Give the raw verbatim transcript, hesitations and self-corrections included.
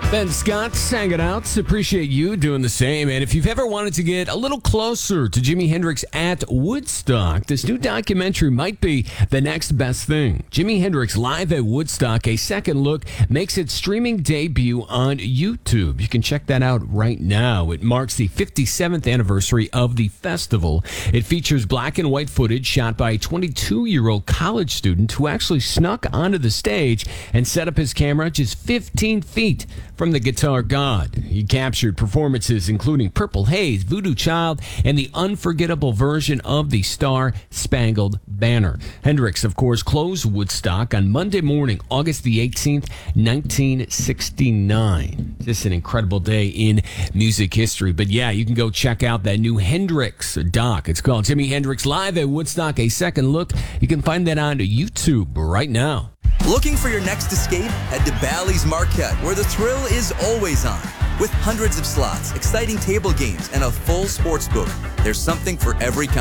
Ben Scott sang it out. Appreciate you doing the same. And if you've ever wanted to get a little closer to Jimi Hendrix at Woodstock, this new documentary might be the next best thing. Jimi Hendrix Live at Woodstock, a second look, makes its streaming debut on YouTube. You can check that out right now. It marks the fifty-seventh anniversary of the festival. It features black and white footage shot by a twenty-two-year-old college student who actually snuck onto the stage and set up his camera just fifteen feet from the guitar god. He captured performances including Purple Haze, Voodoo Child, and the unforgettable version of the Star Spangled Banner. Hendrix, of course, closed Woodstock on Monday morning, August the eighteenth, nineteen sixty-nine. Just an incredible day in music history. But yeah, you can go check out that new Hendrix doc. It's called Jimi Hendrix Live at Woodstock, a second look. You can find that on YouTube right now. Looking for your next escape? Head to Bally's Marquette, where the thrill is always on. With hundreds of slots, exciting table games, and a full sports book, there's something for every kind.